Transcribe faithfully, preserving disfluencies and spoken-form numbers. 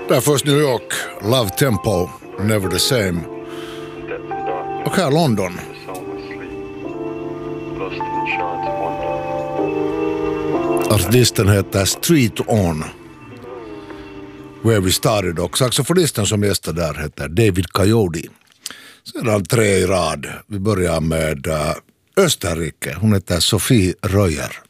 Där först New York, Love Tempo, Never the Same. Och här London. Artisten heter Street On. Where We Started, och saxofonisten som gästar där heter David Coyote. Sedan tre i rad. Vi börjar med uh, Österrike. Hon heter Sofie Röjer.